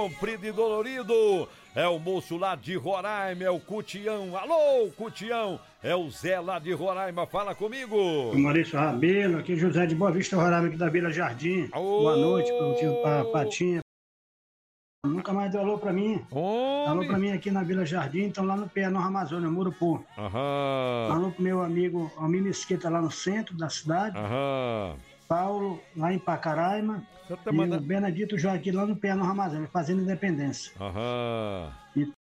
Comprido e dolorido, é o moço lá de Roraima, é o Cutião. Alô, Cutião, é o Zé lá de Roraima, fala comigo. Maurício Rabelo, aqui José de Boa Vista, Roraima, aqui da Vila Jardim. Boa noite, para o tio Patinha. Nunca mais deu alô pra mim. Alô pra mim aqui na Vila Jardim, então lá no pé, no Amazônia, Murupu. Alô pro meu amigo Almir Mesquita, lá no centro da cidade. Paulo, lá em Pacaraima. E o Benedito Joaquim, lá no pé, no Amazônia, fazendo Independência. E